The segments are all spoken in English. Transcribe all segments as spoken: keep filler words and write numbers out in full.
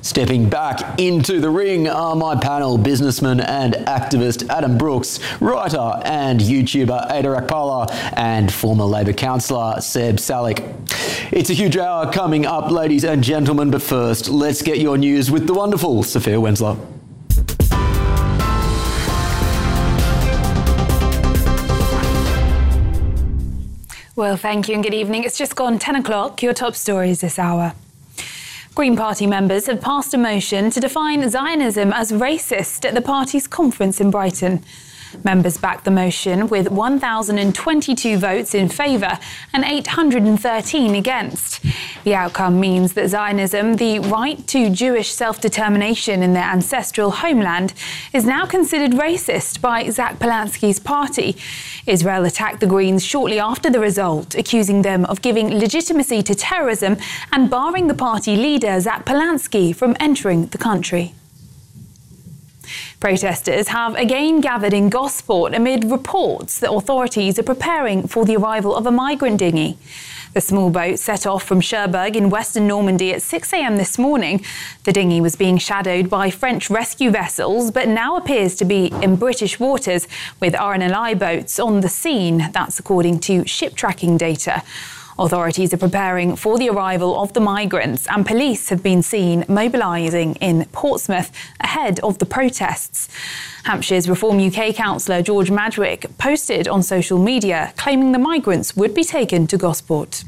Stepping back into the ring are my panel, businessman and activist Adam Brooks, writer and YouTuber Ada Rakpala, and former Labor councillor Seb Salik. It's a huge hour coming up, ladies and gentlemen, but first, let's get your news with the wonderful Sophia Wensler. Well, thank you and good evening. It's just gone ten o'clock. Your top stories this hour. Green Party members have passed a motion to define Zionism as racist at the party's conference in Brighton. Members backed the motion with one thousand twenty-two votes in favour and eight hundred thirteen against. The outcome means that Zionism, the right to Jewish self-determination in their ancestral homeland, is now considered racist by Zach Polanski's party. Israel attacked the Greens shortly after the result, accusing them of giving legitimacy to terrorism and barring the party leader, Zach Polansky, from entering the country. Protesters have again gathered in Gosport amid reports that authorities are preparing for the arrival of a migrant dinghy. The small boat set off from Cherbourg in western Normandy at six a.m. this morning. The dinghy was being shadowed by French rescue vessels, but now appears to be in British waters with R N L I boats on the scene. That's according to ship tracking data. Authorities are preparing for the arrival of the migrants, and police have been seen mobilising in Portsmouth ahead of the protests. Hampshire's Reform U K councillor George Madwick posted on social media claiming the migrants would be taken to Gosport.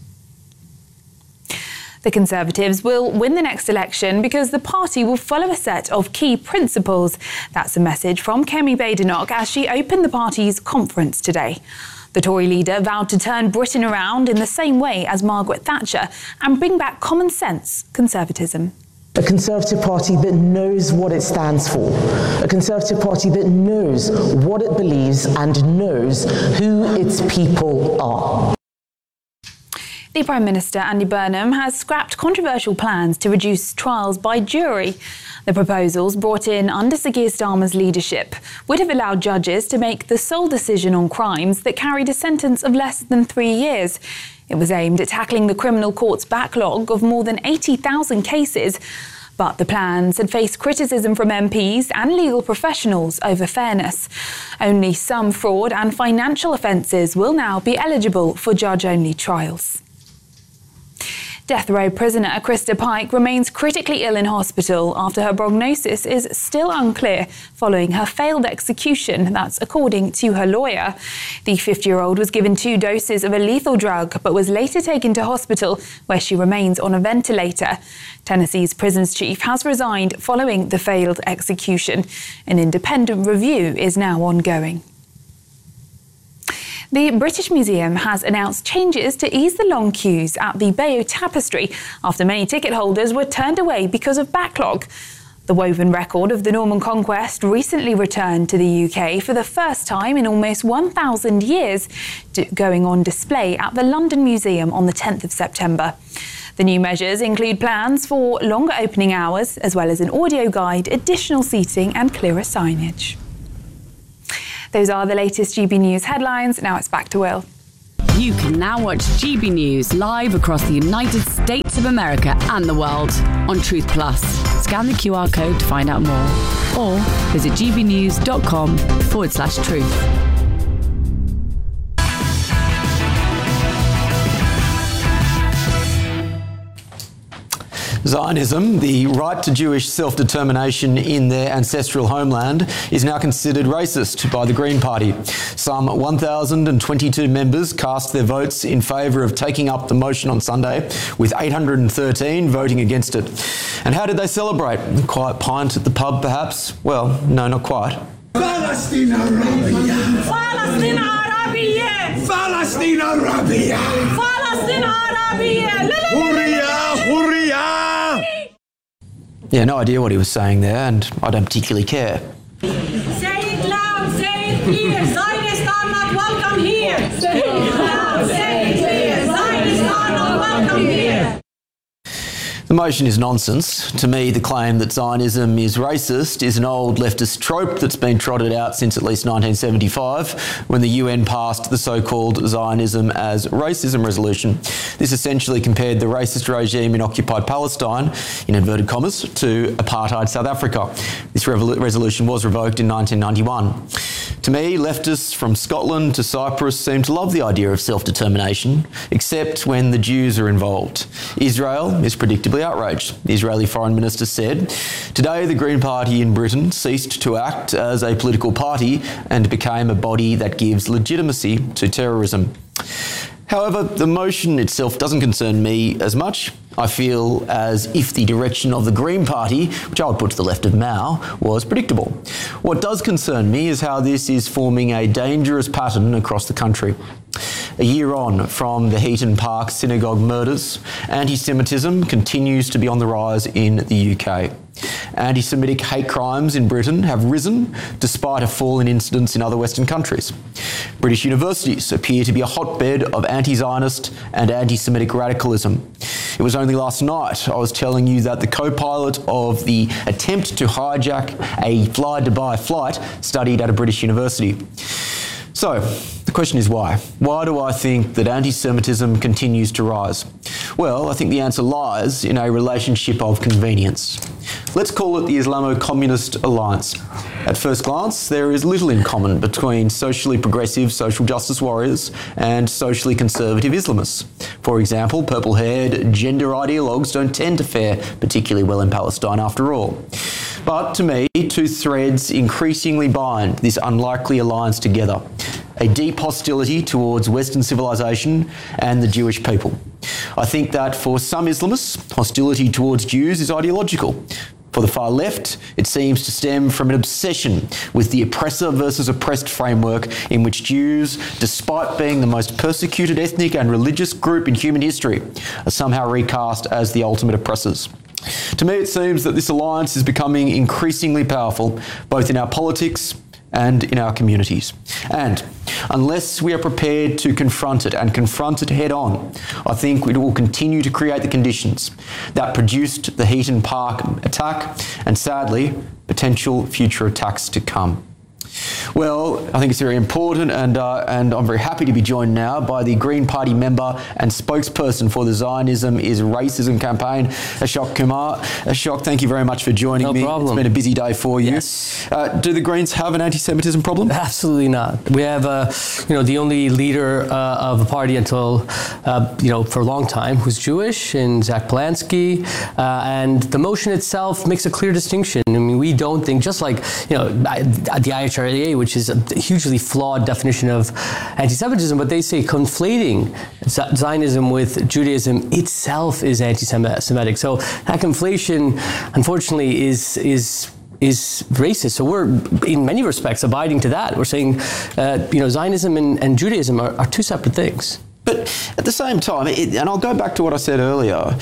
The Conservatives will win the next election because the party will follow a set of key principles. That's a message from Kemi Badenoch as she opened the party's conference today. The Tory leader vowed to turn Britain around in the same way as Margaret Thatcher and bring back common sense conservatism. A Conservative Party that knows what it stands for. A Conservative Party that knows what it believes and knows who its people are. The Prime Minister, Andy Burnham, has scrapped controversial plans to reduce trials by jury. The proposals, brought in under Sir Keir Starmer's leadership, would have allowed judges to make the sole decision on crimes that carried a sentence of less than three years. It was aimed at tackling the criminal court's backlog of more than eighty thousand cases. But the plans had faced criticism from M Ps and legal professionals over fairness. Only some fraud and financial offences will now be eligible for judge-only trials. Death row prisoner Krista Pike remains critically ill in hospital after her prognosis is still unclear following her failed execution. That's according to her lawyer. The fifty-year-old was given two doses of a lethal drug but was later taken to hospital where she remains on a ventilator. Tennessee's prisons chief has resigned following the failed execution. An independent review is now ongoing. The British Museum has announced changes to ease the long queues at the Bayeux Tapestry after many ticket holders were turned away because of backlog. The woven record of the Norman conquest recently returned to the U K for the first time in almost one thousand years, going on display at the London Museum on the tenth of September. The new measures include plans for longer opening hours, as well as an audio guide, additional seating and clearer signage. Those are the latest G B News headlines. Now it's back to Will. You can now watch G B News live across the United States of America and the world on Truth Plus. Scan the Q R code to find out more or visit gbnews.com forward slash truth. Zionism, the right to Jewish self-determination in their ancestral homeland, is now considered racist by the Green Party. Some one thousand twenty-two members cast their votes in favour of taking up the motion on Sunday, with eight hundred thirteen voting against it. And how did they celebrate? A quiet pint at the pub, perhaps? Well, no, not quite. Palestine Arabia! Palestine Arabia! Palestine Arabia! Palestine Arabia! Hurriya! Hurriya! Yeah, no idea what he was saying there, and I don't particularly care. Say it loud, say it clear, Zionists are not welcome here! Say it loud, say it clear, Zionists are not welcome here! The The motion is nonsense. To me, the claim that Zionism is racist is an old leftist trope that's been trotted out since at least nineteen seventy-five, when the U N passed the so-called Zionism as racism resolution. This essentially compared the racist regime in occupied Palestine, in inverted commas, to apartheid South Africa. This revol- resolution was revoked in nineteen ninety-one. To me, leftists from Scotland to Cyprus seem to love the idea of self-determination, except when the Jews are involved. Israel is predictably outraged. The Israeli Foreign Minister said, "Today the Green Party in Britain ceased to act as a political party and became a body that gives legitimacy to terrorism." However, the motion itself doesn't concern me as much. I feel as if the direction of the Green Party, which I would put to the left of Mao, was predictable. What does concern me is how this is forming a dangerous pattern across the country. A year on from the Heaton Park synagogue murders, anti-Semitism continues to be on the rise in the U K. Anti-Semitic hate crimes in Britain have risen despite a fall in incidents in other Western countries. British universities appear to be a hotbed of anti-Zionist and anti-Semitic radicalism. It was only last night I was telling you that the co-pilot of the attempt to hijack a Fly Dubai flight studied at a British university. So, the question is why? Why do I think that anti-Semitism continues to rise? Well, I think the answer lies in a relationship of convenience. Let's call it the Islamo-Communist alliance. At first glance, there is little in common between socially progressive social justice warriors and socially conservative Islamists. For example, purple-haired gender ideologues don't tend to fare particularly well in Palestine after all. But to me, two threads increasingly bind this unlikely alliance together: a deep hostility towards Western civilization and the Jewish people. I think that for some Islamists, hostility towards Jews is ideological. For the far left, it seems to stem from an obsession with the oppressor versus oppressed framework in which Jews, despite being the most persecuted ethnic and religious group in human history, are somehow recast as the ultimate oppressors. To me, it seems that this alliance is becoming increasingly powerful, both in our politics and in our communities. And unless we are prepared to confront it and confront it head on, I think it will continue to create the conditions that produced the Heaton Park attack and, sadly, potential future attacks to come. Well, I think it's very important, and uh, and I'm very happy to be joined now by the Green Party member and spokesperson for the Zionism is Racism campaign, Ashok Kumar. Ashok, thank you very much for joining no me. Problem. It's been a busy day for you. Yes. Uh, do the Greens have an anti-Semitism problem? Absolutely not. We have, uh, you know, the only leader uh, of a party until, uh, you know, for a long time who's Jewish, and Zach Polanski, uh, and the motion itself makes a clear distinction. I mean, we don't think, just like, you know, the I H R A, which is a hugely flawed definition of anti-Semitism, but they say conflating Zionism with Judaism itself is anti-Semitic. So that conflation, unfortunately, is is is racist. So we're, in many respects, abiding to that. We're saying, uh, you know, Zionism and, and Judaism are, are two separate things. But at the same time, it, and I'll go back to what I said earlier,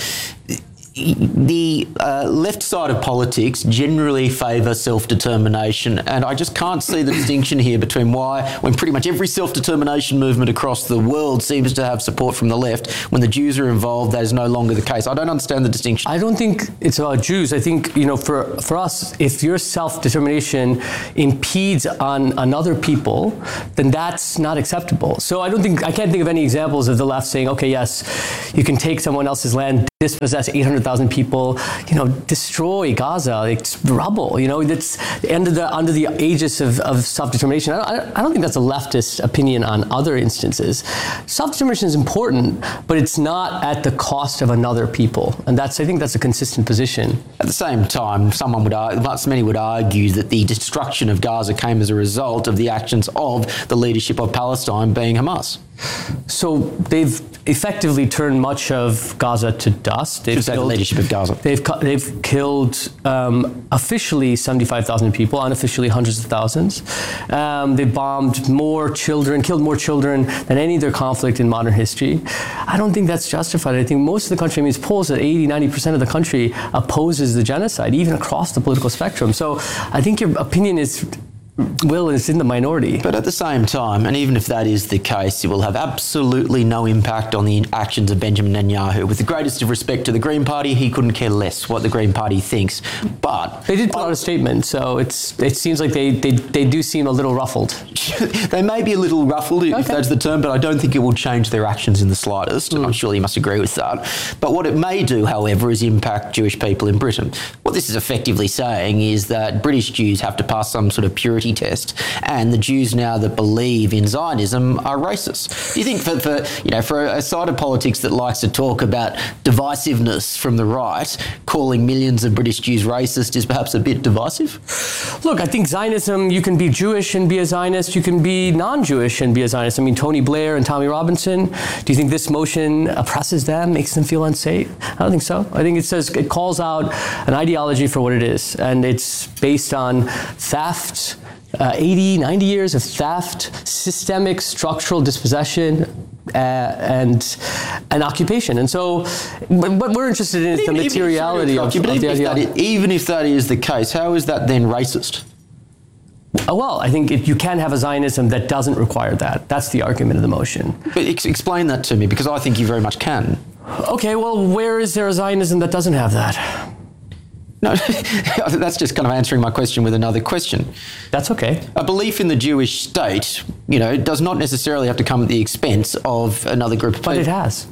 the uh, left side of politics generally favour self-determination, and I just can't see the distinction here between why, when pretty much every self-determination movement across the world seems to have support from the left, when the Jews are involved, that is no longer the case. I don't understand the distinction. I don't think it's about Jews. I think, you know, for, for us, if your self-determination impedes on another people, then that's not acceptable. So I don't think, I can't think of any examples of the left saying, okay, yes, you can take someone else's land, dispossess eight hundred thousand people, you know, destroy Gaza, it's rubble, you know, that's under the under the aegis of, of self-determination. I don't, I don't think that's a leftist opinion on other instances. Self-determination is important, but it's not at the cost of another people, and that's, I think that's a consistent position. At the same time, someone would argue, many would argue that the destruction of Gaza came as a result of the actions of the leadership of Palestine, being Hamas. So they've effectively turned much of Gaza to dust. They've Just killed, the leadership of Gaza. They've they've killed um, officially seventy-five thousand people, unofficially hundreds of thousands. Um, they bombed more children, killed more children than any other conflict in modern history. I don't think that's justified. I think most of the country, I mean, it's polls that eighty, ninety percent of the country opposes the genocide, even across the political spectrum. So I think your opinion is will is in the minority. But at the same time, and even if that is the case, it will have absolutely no impact on the actions of Benjamin Netanyahu. With the greatest of respect to the Green Party, he couldn't care less what the Green Party thinks. But they did put out a statement, so it's it seems like they, they, they do seem a little ruffled. They may be a little ruffled, okay. if that's the term, but I don't think it will change their actions in the slightest. Mm. I'm sure you must agree with that. But what it may do, however, is impact Jewish people in Britain. What this is effectively saying is that British Jews have to pass some sort of purity test, and the Jews now that believe in Zionism are racist. Do you think for, for you know for a side of politics that likes to talk about divisiveness from the right, calling millions of British Jews racist is perhaps a bit divisive? Look, I think Zionism, you can be Jewish and be a Zionist, you can be non-Jewish and be a Zionist. I mean, Tony Blair and Tommy Robinson, do you think this motion oppresses them, makes them feel unsafe? I don't think so. I think it says it calls out an ideology for what it is, and it's based on theft, Uh, eighty, ninety years of theft, systemic structural dispossession, uh, and and occupation. And so what, what we're interested in is even, the materiality of, of, of the ideology. That, even if that is the case, how is that then racist? Oh, well, I think it, you can have a Zionism that doesn't require that. That's the argument of the motion. But ex- explain that to me, because I think you very much can. Okay, well, where is there a Zionism that doesn't have that? No, that's just kind of answering my question with another question. That's okay. A belief in the Jewish state, you know, does not necessarily have to come at the expense of another group of people. But it has.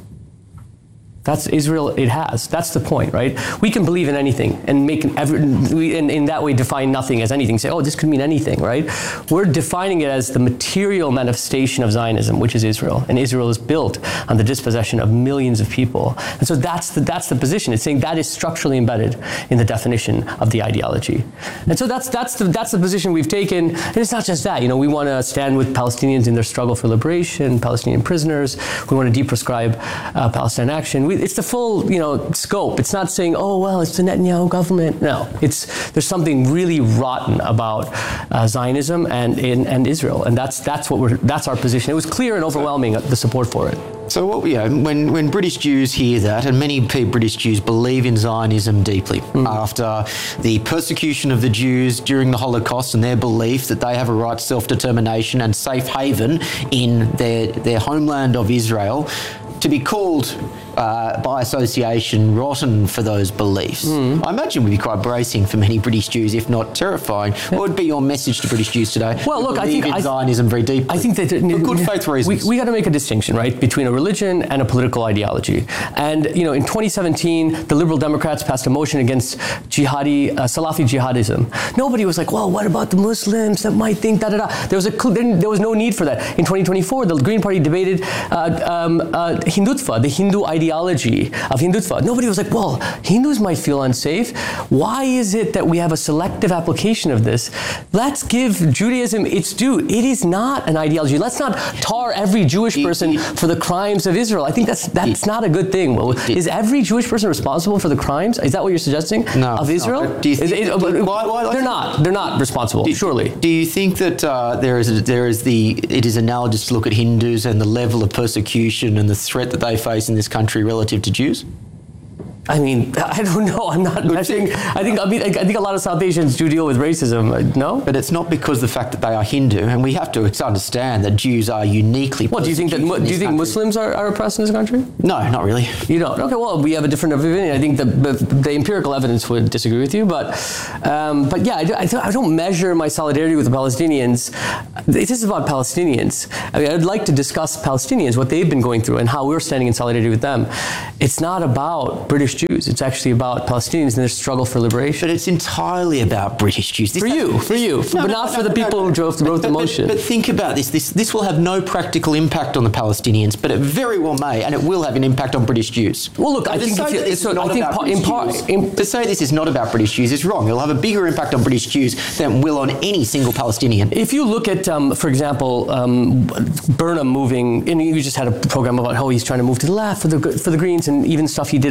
That's Israel, it has. That's the point, right? We can believe in anything and make every, we, in, in that way define nothing as anything. Say, oh, this could mean anything, right? We're defining it as the material manifestation of Zionism, which is Israel. And Israel is built on the dispossession of millions of people. And so that's the, that's the position. It's saying that is structurally embedded in the definition of the ideology. And so that's, that's, the, that's the position we've taken. And it's not just that. You know, we want to stand with Palestinians in their struggle for liberation, Palestinian prisoners. We want to deprescribe uh, Palestine action. It's the full, you know, scope. It's not saying, oh, well, it's the Netanyahu government. No, it's there's something really rotten about uh, Zionism and, and and Israel, and that's that's what we're that's our position. It was clear and overwhelming the support for it. So what you know, when when British Jews hear that, and many British Jews believe in Zionism deeply mm. after the persecution of the Jews during the Holocaust and their belief that they have a right to self-determination and safe haven in their their homeland of Israel, to be called uh, by association rotten for those beliefs, mm. I imagine would be quite bracing for many British Jews, if not terrifying. What would be your message to British Jews today? Well, look, I think in I, Zionism very deeply. I think that for good faith reasons. We, we got to make a distinction, right, between a religion and a political ideology. And you know, in twenty seventeen, the Liberal Democrats passed a motion against jihadi, uh, Salafi jihadism. Nobody was like, well, what about the Muslims that might think da da da? There was a there was no need for that. In twenty twenty-four, the Green Party debated uh, um, uh, Hindutva, the Hindu ideology of Hindutva. Nobody was like, well, Hindus might feel unsafe. Why is it that we have a selective application of this? Let's give Judaism its due. It is not an ideology. Let's not tar every Jewish person for the crimes of Israel. I think that's that's not a good thing. Well, is every Jewish person responsible for the crimes? Is that what you're suggesting? No, of Israel? No, do you think, is, is, do, why, why, they're not. They're not responsible. Do, surely. Do you think that uh, there is a, there is the it is analogous to look at Hindus and the level of persecution and the threat that they face in this country relative to Jews? I mean, I don't know. I'm not. I think. I think. I mean, I think a lot of South Asians do deal with racism. No, but it's not because of the fact that they are Hindu, and we have to understand that Jews are uniquely. Well, do you think that? Do you think country. Muslims are, are oppressed in this country? No, not really. You don't. Okay. Well, we have a different opinion. I think the the, the empirical evidence would disagree with you, but um, but yeah, I, I don't measure my solidarity with the Palestinians. This is about Palestinians. I mean, I'd like to discuss Palestinians, what they've been going through, and how we're standing in solidarity with them. It's not about British Jews. It's actually about Palestinians and their struggle for liberation. But it's entirely about British Jews. This for you, for you, no, but no, not no, for the people no, no. who drove, but, wrote but, the motion. But, but think about this. This this will have no practical impact on the Palestinians, but it very well may, and it will have an impact on British Jews. Well, look, I think, if you, so I think pa- in part... In, to say this is not about British Jews is wrong. It'll have a bigger impact on British Jews than it will on any single Palestinian. If you look at, um, for example, um, Burnham moving, and you just had a program about how he's trying to move to the left for the for the Greens, and even stuff he did around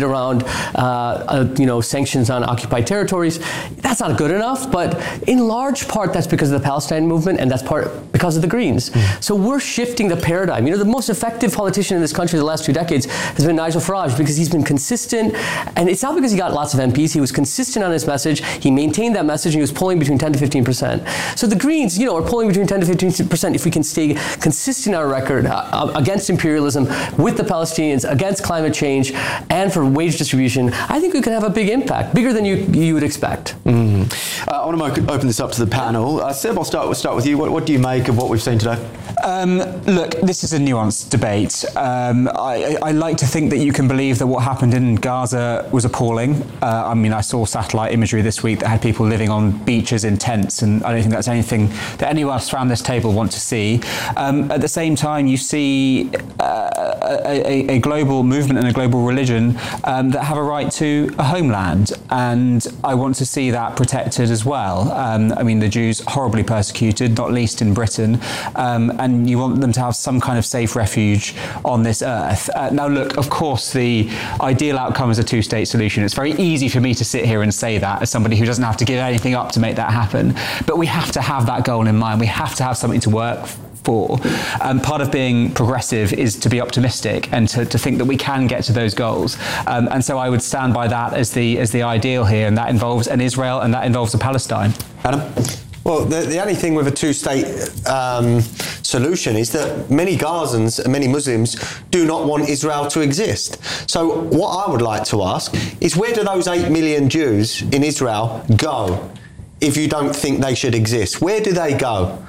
uh, uh, you know, sanctions on occupied territories. That's not good enough, but in large part that's because of the Palestine movement, and that's part because of the Greens. Mm. So we're shifting the paradigm. You know, the most effective politician in this country the last two decades has been Nigel Farage, because he's been consistent, and it's not because he got lots of M Ps. He was consistent on his message. He maintained that message, and he was polling between ten to fifteen percent. So the Greens, you know, are polling between ten to fifteen percent if we can stay consistent in our record uh, against imperialism, with the Palestinians, against climate change, and for wage distribution. I think we could have a big impact, bigger than you you would expect. Mm. Uh, I want to open this up to the panel. Uh, Seb, I'll start, we'll start with you. What, what do you make of what we've seen today? Um, look, this is a nuanced debate. Um, I, I like to think that you can believe that what happened in Gaza was appalling. Uh, I mean, I saw satellite imagery this week that had people living on beaches in tents, and I don't think that's anything that anyone else around this table want to see. Um, at the same time, you see uh, a, a global movement and a global religion um, that have a right to a homeland, and I want to see that protected as well. Um, I mean, the Jews horribly persecuted, not least in Britain, um, and you want them to have some kind of safe refuge on this earth. Uh, now, look, of course, the ideal outcome is a two-state solution. It's very easy for me to sit here and say that as somebody who doesn't have to give anything up to make that happen. But we have to have that goal in mind. We have to have something to work for. Um, part of being progressive is to be optimistic and to, to think that we can get to those goals. Um, and so I would stand by that as the as the ideal here, and that involves an Israel and that involves a Palestine. Adam? Well, the, the only thing with a two-state um, solution is that many Gazans and many Muslims do not want Israel to exist. So what I would like to ask is, where do those eight million Jews in Israel go if you don't think they should exist? Where do they go?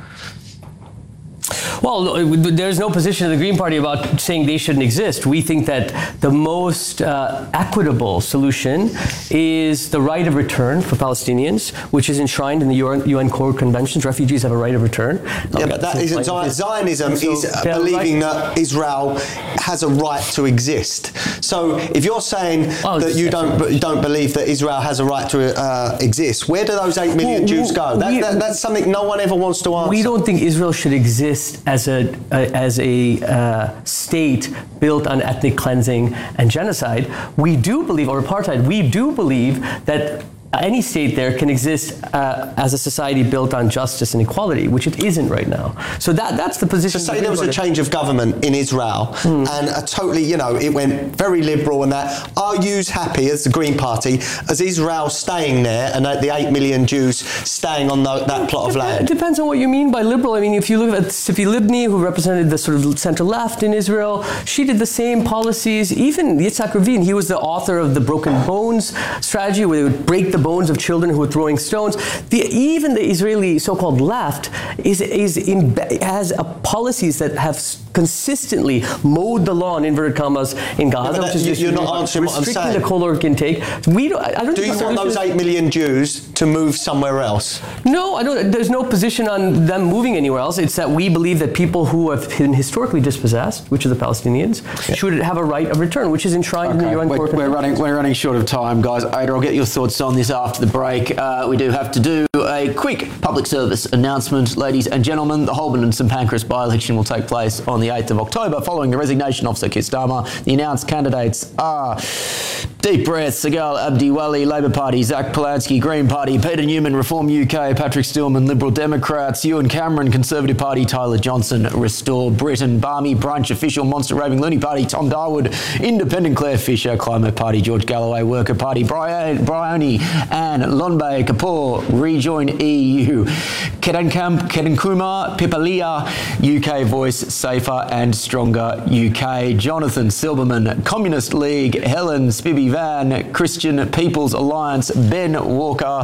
Well, there's no position of the Green Party about saying they shouldn't exist. We think that the most uh, equitable solution is the right of return for Palestinians, which is enshrined in the U N Core Conventions. Refugees have a right of return. Yeah, but that isn't Zion. Zionism so, is uh, believing right. that Israel has a right to exist. So if you're saying well, that you don't you don't believe that Israel has a right to uh, exist, where do those eight million well, Jews go? That, we, that, that's something no one ever wants to answer. We don't think Israel should exist as a, a as a uh, state built on ethnic cleansing and genocide. We do believe, or apartheid, we do believe that any state there can exist uh, as a society built on justice and equality, which it isn't right now. So that that's the position. So say there was a change of government in Israel, hmm. and a totally, you know, it went very liberal and that. Are you happy as the Green Party, as Israel staying there and the eight million Jews staying on the, that plot of land? It depends on what you mean by liberal. I mean, if you look at Tzipi Livni, who represented the sort of center left in Israel, she did the same policies. Even Yitzhak Rabin, he was the author of the Broken Bones strategy, where they would break the bones of children who were throwing stones. The, even the Israeli so-called left is, is in, has a policies that have consistently mowed the lawn, inverted commas, in Gaza, no, that, which is you're not answering what I'm saying. Restricting the caloric intake. We don't, I don't Do you want those eight million Jews to move somewhere else? No, I don't. There's no position on them moving anywhere else. It's that we believe that people who have been historically dispossessed, which are the Palestinians, yeah. should have a right of return, which is enshrined okay. in the U N Core Convention. We're running, we're running short of time, guys. Ada, I'll get your thoughts on this after the break. Uh, we do have to do a quick public service announcement. Ladies and gentlemen, the Holborn and St Pancras by-election will take place on the eighth of October following the resignation of Sir Keir Starmer. The announced candidates are Deep Breath, Sigal Abdiwali, Labor Party, Zach Polanski, Green Party, Peter Newman, Reform U K, Patrick Stillman, Liberal Democrats, Ewan Cameron, Conservative Party, Tyler Johnson, Restore Britain, Barmy Brunch, Official Monster Raving Loony Party, Tom Darwood, Independent Claire Fisher, Climate Party, George Galloway, Worker Party, Brian, Bryony, and Lonbay Kapoor, Rejoin E U, Kedankam, Kedankuma, Pipalia, U K Voice, Safer and Stronger U K, Jonathan Silberman, Communist League, Helen Spivey Van, Christian People's Alliance, Ben Walker,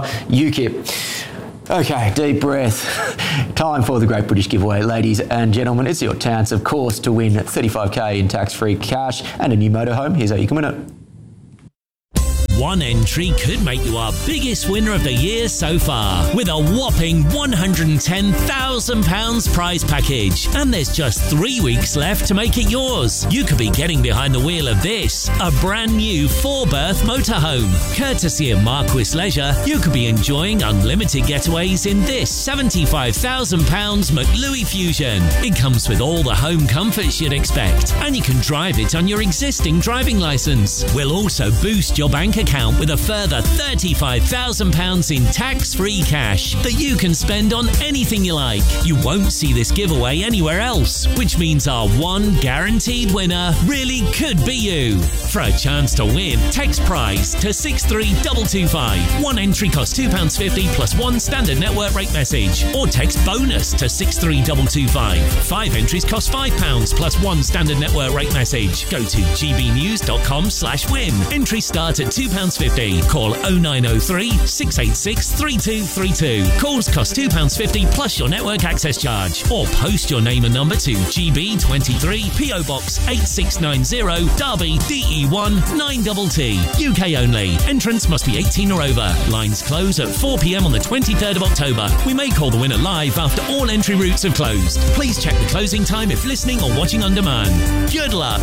UKIP. Okay, deep breath. Time for the Great British Giveaway, ladies and gentlemen. It's your chance, of course, to win thirty-five K in tax-free cash and a new motorhome. Here's how you can win it. One entry could make you our biggest winner of the year so far, with a whopping one hundred ten thousand pounds prize package. And there's just three weeks left to make it yours. You could be getting behind the wheel of this, a brand new four-berth motorhome. Courtesy of Marquis Leisure, you could be enjoying unlimited getaways in this seventy-five thousand pounds McLuey Fusion. It comes with all the home comforts you'd expect, and you can drive it on your existing driving licence. We'll also boost your bank account with a further thirty-five thousand pounds in tax-free cash that you can spend on anything you like. You won't see this giveaway anywhere else, which means our one guaranteed winner really could be you. For a chance to win, text prize to six three two two five. One entry costs two pounds fifty plus one standard network rate message, or text bonus to six three two two five. Five entries cost five pounds plus one standard network rate message. Go to gbnews.com slash win. Entries start at two pounds fifty. Call oh nine oh three, six eight six, three two three two. Calls cost two pounds fifty plus your network access charge. Or post your name and number to G B twenty-three, P O Box eight six nine zero, Derby, D E one nine T T. U K only. Entrance must be eighteen or over. Lines close at four p m on the twenty-third of October. We may call the winner live after all entry routes have closed. Please check the closing time if listening or watching on demand. Good luck.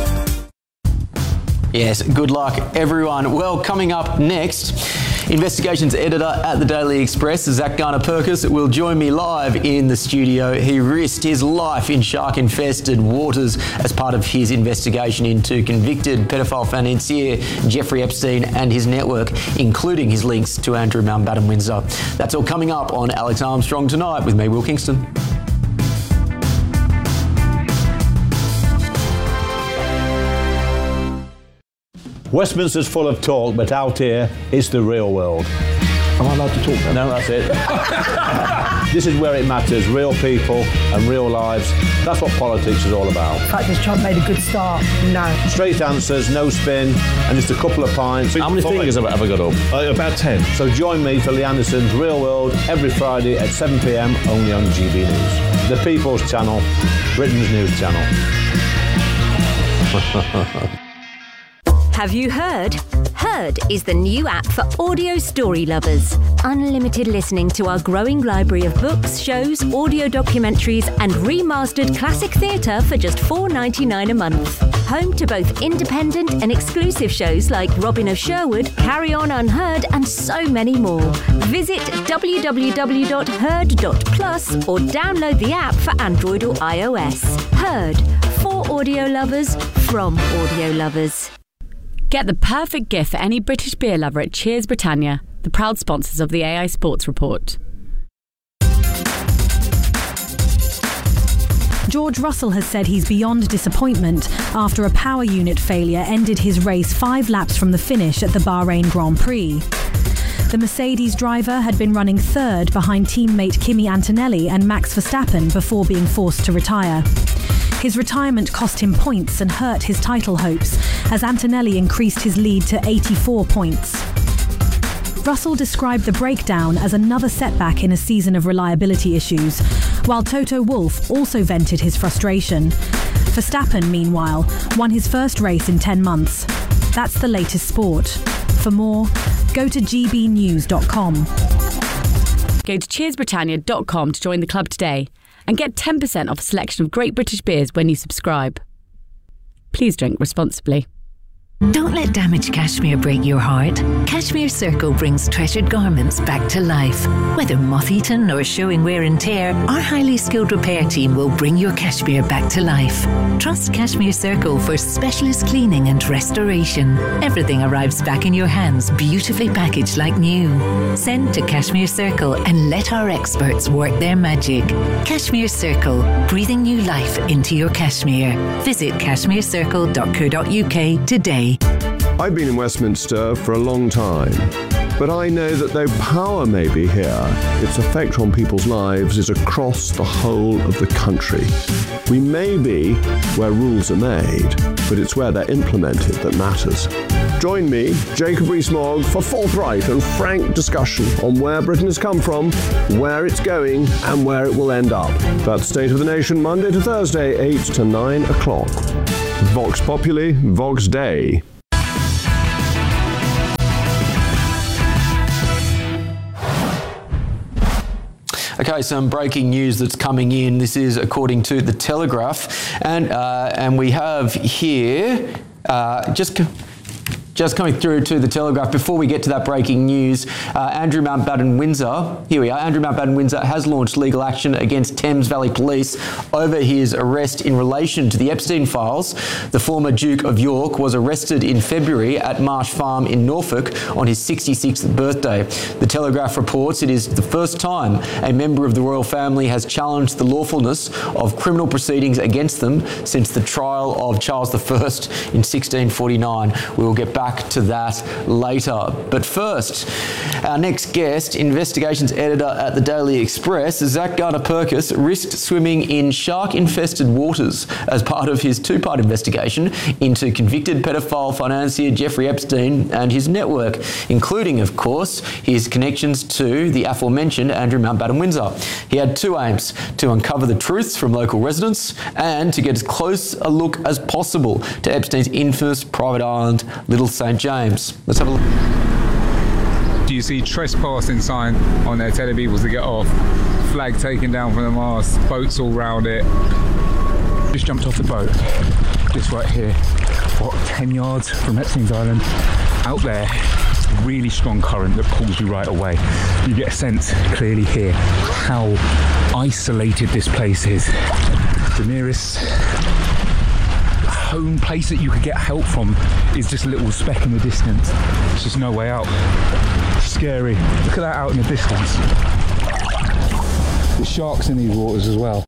Yes, good luck, everyone. Well, coming up next, investigations editor at the Daily Express, Zach Garner-Perkis, will join me live in the studio. He risked his life in shark-infested waters as part of his investigation into convicted pedophile financier Jeffrey Epstein and his network, including his links to Andrew Mountbatten Windsor. That's all coming up on Alex Armstrong Tonight with me, Will Kingston. Westminster's full of talk, but out here, it's the real world. Am I allowed to talk then? No, that's it. This is where it matters, real people and real lives. That's what politics is all about. In fact, has Trump made a good start? No. Straight answers, no spin, and just a couple of pints. How many fingers have I ever got up? Uh, about ten. So join me for Lee Anderson's Real World every Friday at seven p m only on G B News. The People's Channel, Britain's news channel. Have you heard? Heard is the new app for audio story lovers. Unlimited listening to our growing library of books, shows, audio documentaries and remastered classic theatre for just four dollars ninety-nine a month. Home to both independent and exclusive shows like Robin of Sherwood, Carry On Unheard and so many more. Visit w w w dot heard dot plus or download the app for Android or iOS. Heard. For audio lovers, from audio lovers. Get the perfect gift for any British beer lover at Cheers Britannia, the proud sponsors of the A I Sports Report. George Russell has said he's beyond disappointment after a power unit failure ended his race five laps from the finish at the Bahrain Grand Prix. The Mercedes driver had been running third behind teammate Kimi Antonelli and Max Verstappen before being forced to retire. His retirement cost him points and hurt his title hopes as Antonelli increased his lead to eighty-four points. Russell described the breakdown as another setback in a season of reliability issues, while Toto Wolff also vented his frustration. Verstappen, meanwhile, won his first race in ten months. That's the latest sport. For more, go to g b news dot com. Go to cheers britannia dot com to join the club today and get ten percent off a selection of great British beers when you subscribe. Please drink responsibly. Don't let damaged cashmere break your heart. Cashmere Circle brings treasured garments back to life. Whether moth-eaten or showing wear and tear, our highly skilled repair team will bring your cashmere back to life. Trust Cashmere Circle for specialist cleaning and restoration. Everything arrives back in your hands, beautifully packaged like new. Send to Cashmere Circle and let our experts work their magic. Cashmere Circle, breathing new life into your cashmere. Visit cashmere circle dot co dot u k today. I've been in Westminster for a long time, but I know that though power may be here, its effect on people's lives is across the whole of the country. We may be where rules are made, but it's where they're implemented that matters. Join me, Jacob Rees-Mogg, for forthright and frank discussion on where Britain has come from, where it's going, and where it will end up. That's State of the Nation, Monday to Thursday, eight to nine o'clock. Vox Populi, Vox Dei. Okay, some breaking news that's coming in. This is according to The Telegraph. And, uh, and we have here, uh, just... Co- Just coming through to The Telegraph, before we get to that breaking news, uh, Andrew Mountbatten Windsor, here we are, Andrew Mountbatten Windsor has launched legal action against Thames Valley Police over his arrest in relation to the Epstein files. The former Duke of York was arrested in February at Marsh Farm in Norfolk on his sixty-sixth birthday. The Telegraph reports it is the first time a member of the royal family has challenged the lawfulness of criminal proceedings against them since the trial of Charles the First in sixteen forty-nine. We will get back to that later. But first, our next guest, investigations editor at the Daily Express, Zach Garner-Purkis, risked swimming in shark-infested waters as part of his two-part investigation into convicted pedophile financier Jeffrey Epstein and his network, including, of course, his connections to the aforementioned Andrew Mountbatten Windsor. He had two aims: to uncover the truths from local residents and to get as close a look as possible to Epstein's infamous private island, Little Saint James. Let's have a look. Do you see trespassing sign on there telling people to get off? Flag taken down from the mast, boats all round it. Just jumped off the boat, just right here, what, ten yards from Epstein's Island. Out there, really strong current that pulls you right away. You get a sense clearly here how isolated this place is. The nearest home place that you could get help from is just a little speck in the distance. There's just no way out. Scary. Look at that out in the distance. There's sharks in these waters as well.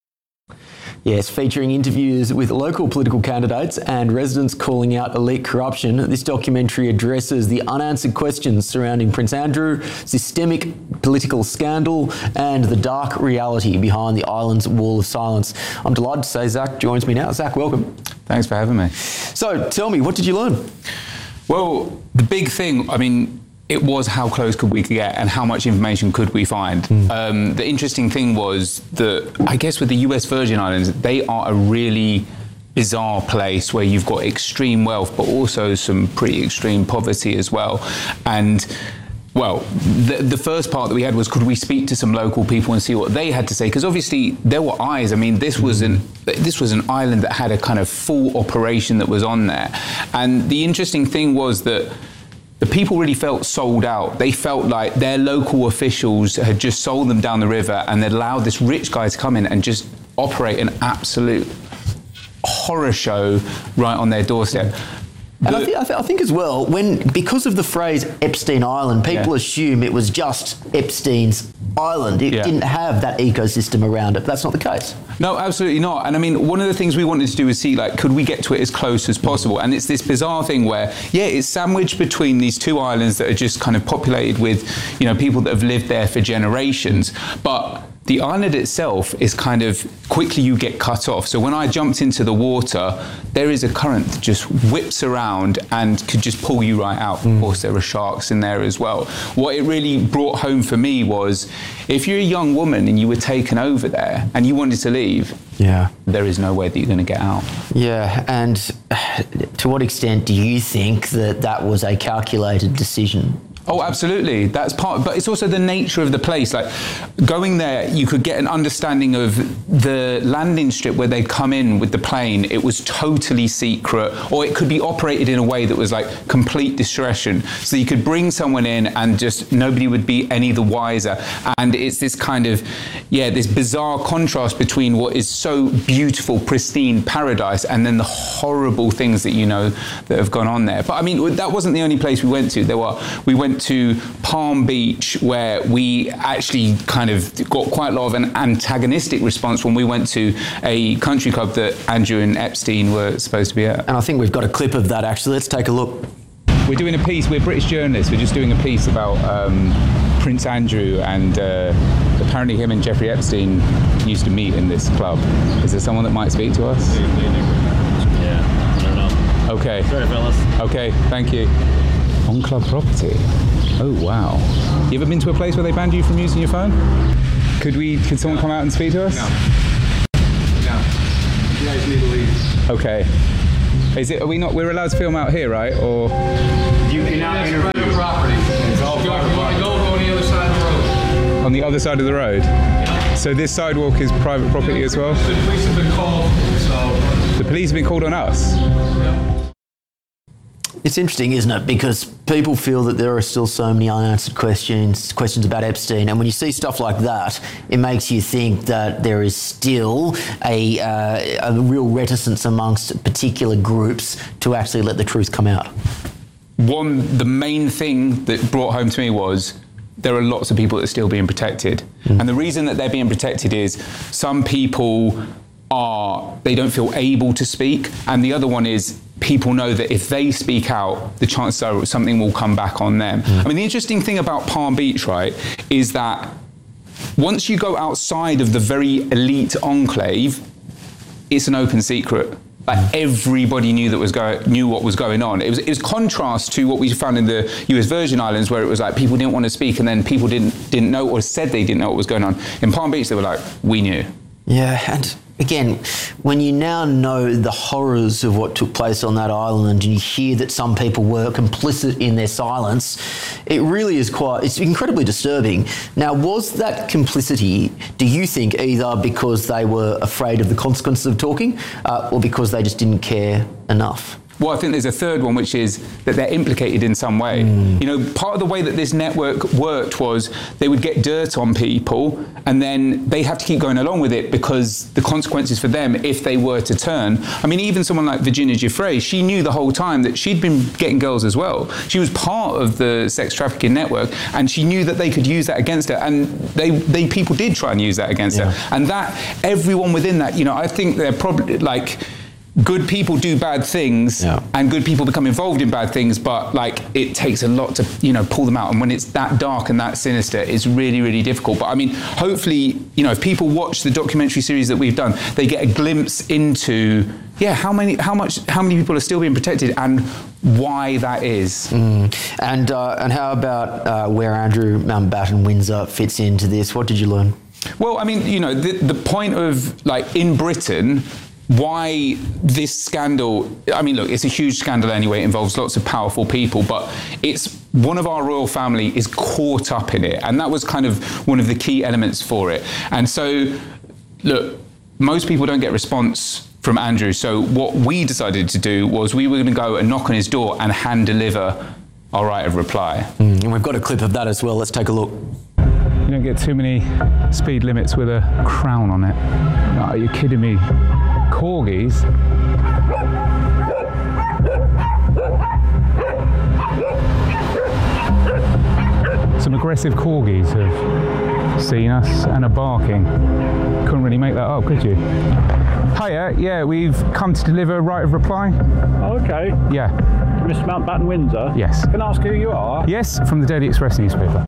Yes, featuring interviews with local political candidates and residents calling out elite corruption, this documentary addresses the unanswered questions surrounding Prince Andrew, systemic political scandal, and the dark reality behind the island's wall of silence. I'm delighted to say Zach joins me now. Zach, welcome. Thanks for having me. So, tell me, what did you learn? Well, the big thing, I mean, it was how close could we get and how much information could we find. Mm. Um, the interesting thing was that, I guess with the U S Virgin Islands, they are a really bizarre place where you've got extreme wealth, but also some pretty extreme poverty as well. And well, the, the first part that we had was, could we speak to some local people and see what they had to say? Because obviously there were eyes. I mean, this was an this was an island that had a kind of full operation that was on there. And the interesting thing was that the people really felt sold out. They felt like their local officials had just sold them down the river and they'd allowed this rich guy to come in and just operate an absolute horror show right on their doorstep. And I, th- I, th- I think as well, when because of the phrase Epstein Island, people yeah. assume it was just Epstein's island. It yeah. didn't have that ecosystem around it. But that's not the case. No, absolutely not. And I mean, one of the things we wanted to do is see, like, could we get to it as close as possible? And it's this bizarre thing where, yeah, it's sandwiched between these two islands that are just kind of populated with, you know, people that have lived there for generations. But the island itself is kind of, quickly you get cut off. So when I jumped into the water, there is a current that just whips around and could just pull you right out. Mm. Of course, there are sharks in there as well. What it really brought home for me was, if you're a young woman and you were taken over there and you wanted to leave, yeah, there is no way that you're going to get out. Yeah, and to what extent do you think that that was a calculated decision? Oh, absolutely. That's part, but it's also the nature of the place. Like, going there, you could get an understanding of the landing strip where they'd come in with the plane. It was totally secret, or it could be operated in a way that was like complete discretion. So you could bring someone in and just nobody would be any the wiser. And it's this kind of, yeah, this bizarre contrast between what is so beautiful, pristine paradise and then the horrible things that you know that have gone on there. But I mean, that wasn't the only place we went to. There were, we went to Palm Beach, where we actually kind of got quite a lot of an antagonistic response when we went to a country club that Andrew and Epstein were supposed to be at. And I think we've got a clip of that, actually. Let's take a look. We're doing a piece, we're British journalists, we're just doing a piece about um, Prince Andrew, and uh, apparently him and Jeffrey Epstein used to meet in this club. Is there someone that might speak to us? Yeah, I don't know. Okay. Sorry, fellas. Okay, thank you. On club property. Oh wow. You ever been to a place where they banned you from using your phone? Could we? Could someone come out and speak to us? No. No. You guys need to leave. Okay. Is it? Are we not? We're allowed to film out here, right? Or? You cannot interview. Private property. It's all private property. Go on the other side of the road. On the other side of the road. So this sidewalk is private property as well? The police have been called, so... The police have been called on us? It's interesting, isn't it? Because people feel that there are still so many unanswered questions, questions about Epstein, and when you see stuff like that, it makes you think that there is still a, uh, a real reticence amongst particular groups to actually let the truth come out. One, the main thing that brought home to me was there are lots of people that are still being protected. Mm. And the reason that they're being protected is some people are, they don't feel able to speak, and the other one is people know that if they speak out, the chances are something will come back on them. Mm. I mean, the interesting thing about Palm Beach, right, is that once you go outside of the very elite enclave, it's an open secret. Like everybody knew that was go- knew what was going on. It was, it was contrast to what we found in the U S Virgin Islands, where it was like people didn't want to speak, and then people didn't didn't know or said they didn't know what was going on. In Palm Beach, they were like, we knew. Yeah, and again, when you now know the horrors of what took place on that island, and you hear that some people were complicit in their silence, it really is quite, it's incredibly disturbing. Now, was that complicity, do you think, either because they were afraid of the consequences of talking, uh, or because they just didn't care enough? Well, I think there's a third one, which is that they're implicated in some way. Mm. You know, part of the way that this network worked was they would get dirt on people, and then they have to keep going along with it because the consequences for them if they were to turn. I mean, even someone like Virginia Giuffre, she knew the whole time that she'd been getting girls as well. She was part of the sex trafficking network, and she knew that they could use that against her, and they, they people did try and use that against yeah. her. And that, everyone within that, you know, I think they're probably like, good people do bad things yeah. and good people become involved in bad things, but like it takes a lot to, you know, pull them out. And when it's that dark and that sinister, it's really, really difficult. But I mean, hopefully, you know, if people watch the documentary series that we've done, they get a glimpse into, yeah, how many, how much, how many people are still being protected and why that is. Mm. And uh, and how about uh, where Andrew Mountbatten Windsor fits into this? What did you learn? Well, I mean, you know, the, the point of like in Britain, why this scandal, I mean, look, it's a huge scandal anyway, it involves lots of powerful people, but it's one of our royal family is caught up in it, and that was kind of one of the key elements for it. And so, look, most people don't get response from Andrew, so what we decided to do was we were going to go and knock on his door and hand deliver our right of reply. Mm, and we've got a clip of that as well, let's take a look. You don't get too many speed limits with a crown on it. Oh, are you kidding me? Corgis? Some aggressive corgis have seen us and are barking. Couldn't really make that up, could you? Hiya, yeah, we've come to deliver a right of reply. Oh, okay. Yeah. Mister Mountbatten Windsor? Yes. Can I ask who you are? Yes, from the Daily Express newspaper.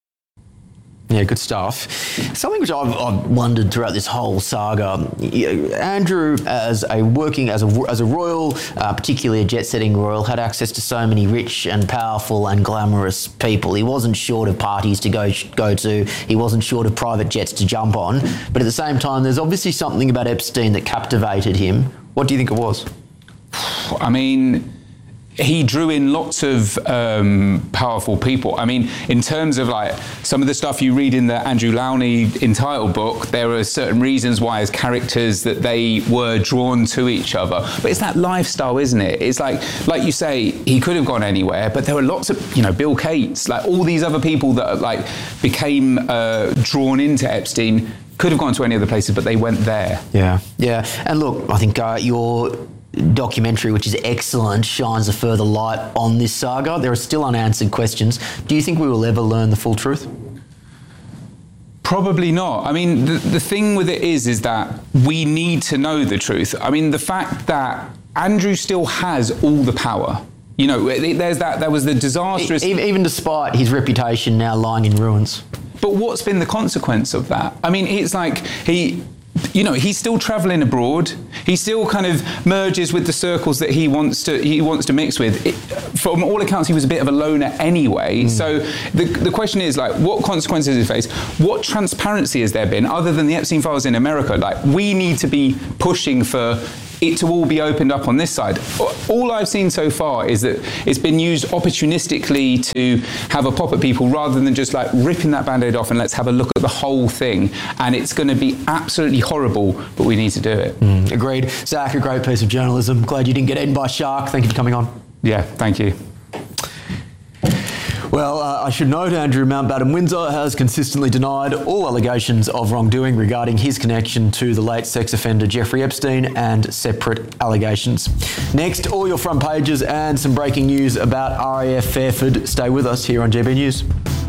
Yeah, good stuff. Something which I've, I've wondered throughout this whole saga, you know, Andrew, as a working as a as a royal, uh, particularly a jet-setting royal, had access to so many rich and powerful and glamorous people. He wasn't short of parties to go go to. He wasn't short of private jets to jump on. But at the same time, there's obviously something about Epstein that captivated him. What do you think it was? I mean, he drew in lots of um, powerful people. I mean, in terms of like some of the stuff you read in the Andrew Lowney entitled book, there are certain reasons why as characters that they were drawn to each other. But it's that lifestyle, isn't it? It's like, like you say, he could have gone anywhere, but there were lots of, you know, Bill Gates, like all these other people that like became uh, drawn into Epstein, could have gone to any other places, but they went there. Yeah, yeah. And look, I think uh, your documentary, which is excellent, shines a further light on this saga. There are still unanswered questions. Do you think we will ever learn the full truth? Probably not. I mean, the, the thing with it is, is that we need to know the truth. I mean, the fact that Andrew still has all the power. You know, there's that, there was the disastrous... Even, even despite his reputation now lying in ruins. But what's been the consequence of that? I mean, it's like he... You know, he's still travelling abroad. He still kind of merges with the circles that he wants to he wants to mix with. It, from all accounts, he was a bit of a loner anyway. Mm. So the the question is, like, what consequences does he face? What transparency has there been, other than the Epstein files in America? Like, we need to be pushing for it to all be opened up on this side. All I've seen so far is that it's been used opportunistically to have a pop at people rather than just like ripping that Band-Aid off and let's have a look at the whole thing. And it's going to be absolutely horrible, but we need to do it. Mm, agreed. Zach, a great piece of journalism. Glad you didn't get eaten by a shark. Thank you for coming on. Yeah, thank you. Well, uh, I should note Andrew Mountbatten Windsor has consistently denied all allegations of wrongdoing regarding his connection to the late sex offender Jeffrey Epstein and separate allegations. Next, all your front pages and some breaking news about R A F Fairford. Stay with us here on G B News.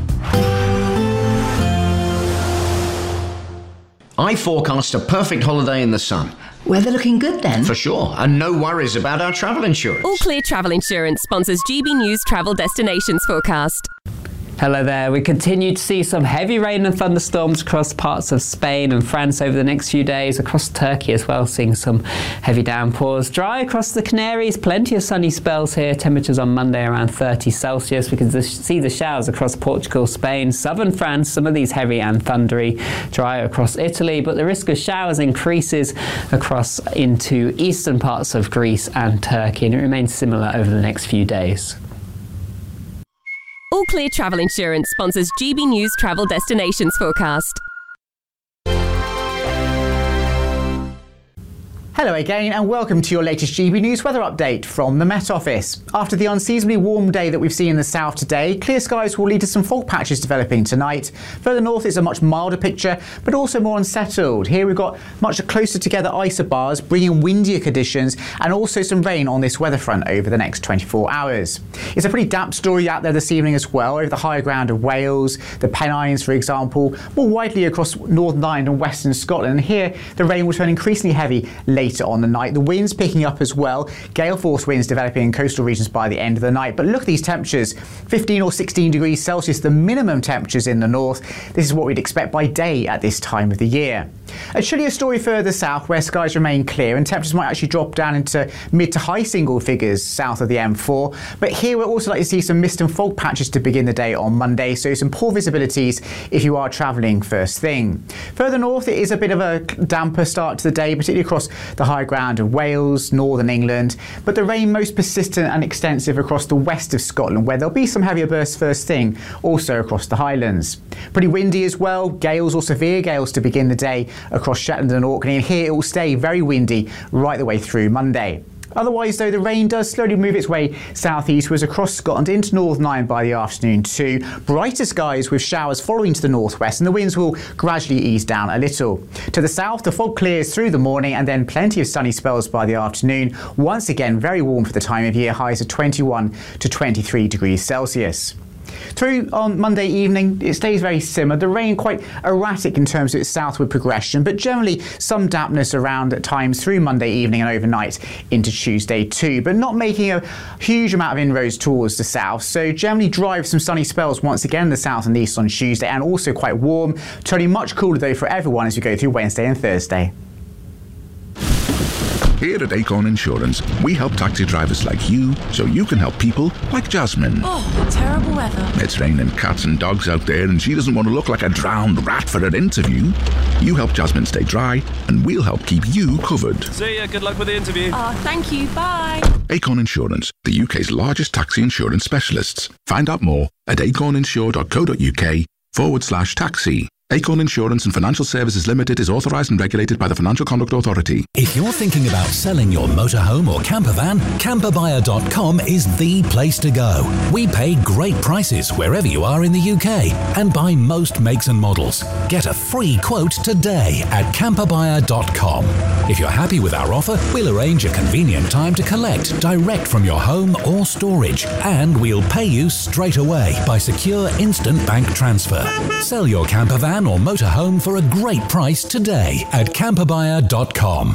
I forecast a perfect holiday in the sun. Weather looking good then? For sure, and no worries about our travel insurance. All Clear Travel Insurance sponsors G B News Travel Destinations Forecast. Hello there. We continue to see some heavy rain and thunderstorms across parts of Spain and France over the next few days, across Turkey as well, seeing some heavy downpours. Dry across the Canaries, plenty of sunny spells here. Temperatures on Monday around thirty Celsius. We can see the showers across Portugal, Spain, southern France, some of these heavy and thundery. Dry across Italy, but the risk of showers increases across into eastern parts of Greece and Turkey, and it remains similar over the next few days. All Clear Travel Insurance sponsors G B News Travel Destinations Forecast. Hello again and welcome to your latest G B News weather update from the Met Office. After the unseasonably warm day that we've seen in the south today, clear skies will lead to some fog patches developing tonight. Further north it's a much milder picture, but also more unsettled. Here we've got much closer together isobars, bringing windier conditions and also some rain on this weather front over the next twenty-four hours. It's a pretty damp story out there this evening as well, over the higher ground of Wales, the Pennines for example, more widely across Northern Ireland and Western Scotland. And here the rain will turn increasingly heavy later on the night. The winds picking up as well, gale force winds developing in coastal regions by the end of the night. But look at these temperatures, fifteen or sixteen degrees Celsius, the minimum temperatures in the north. This is what we'd expect by day at this time of the year. A chillier story further south where skies remain clear and temperatures might actually drop down into mid to high single figures south of the M four. But here we're also likely to see some mist and fog patches to begin the day on Monday, so some poor visibilities if you are travelling first thing. Further north it is a bit of a damper start to the day, particularly across the high ground of Wales, northern England, but the rain most persistent and extensive across the west of Scotland where there'll be some heavier bursts first thing, also across the Highlands. Pretty windy as well, gales or severe gales to begin the day across Shetland and Orkney, and here it will stay very windy right the way through Monday. Otherwise, though, the rain does slowly move its way southeastwards across Scotland into Northern Ireland by the afternoon too. Brighter skies with showers following to the northwest, and the winds will gradually ease down a little. To the south, the fog clears through the morning and then plenty of sunny spells by the afternoon. Once again, very warm for the time of year, highs of twenty-one to twenty-three degrees Celsius. Through on Monday evening, it stays very similar. The rain quite erratic in terms of its southward progression, but generally some dampness around at times through Monday evening and overnight into Tuesday too, but not making a huge amount of inroads towards the south. So generally dry with some sunny spells once again in the south and east on Tuesday, and also quite warm, turning much cooler though for everyone as we go through Wednesday and Thursday. Here at Acorn Insurance, we help taxi drivers like you so you can help people like Jasmine. Oh, terrible weather. It's raining cats and dogs out there and she doesn't want to look like a drowned rat for her interview. You help Jasmine stay dry and we'll help keep you covered. See ya, good luck with the interview. Oh, thank you, bye. Acorn Insurance, the U K's largest taxi insurance specialists. Find out more at acorninsure.co.uk forward slash taxi. Acorn Insurance and Financial Services Limited is authorised and regulated by the Financial Conduct Authority. If you're thinking about selling your motorhome or camper van, camper buyer dot com is the place to go. We pay great prices wherever you are in the U K and buy most makes and models. Get a free quote today at camper buyer dot com. If you're happy with our offer, we'll arrange a convenient time to collect direct from your home or storage, and we'll pay you straight away by secure instant bank transfer. Sell your camper van or motorhome for a great price today at camper buyer dot com.